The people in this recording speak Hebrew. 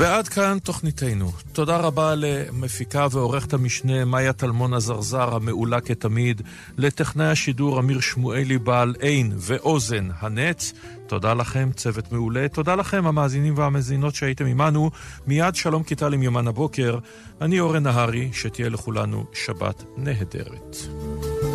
ועד כאן תוכניתנו. תודה רבה למפיקה ועורכת המשנה מאיה טלמון הזרזר המעולה כתמיד, לטכנאי השידור אמיר שמואלי בעל עין ואוזן הנץ. תודה לכם, צוות מעולה. תודה לכם המאזינים והמאזינות שהייתם עמנו. מיד שלום כיתה עם יומן הבוקר. אני אורן נהרי, שתהיה לכולנו שבת נהדרת.